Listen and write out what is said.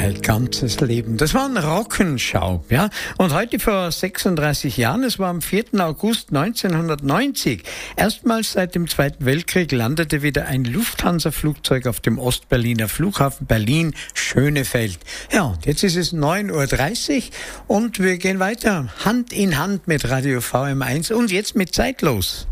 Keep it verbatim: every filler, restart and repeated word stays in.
Mein ganzes Leben. Das war ein Rockenschaub, ja. Und heute vor sechsunddreißig Jahren, es war am vierten August neunzehnhundertneunzig, erstmals seit dem Zweiten Weltkrieg landete wieder ein Lufthansa-Flugzeug auf dem Ostberliner Flughafen Berlin-Schönefeld. Ja, und jetzt ist es neun Uhr dreißig und wir gehen weiter. Hand in Hand mit Radio V M eins und jetzt mit Zeitlos.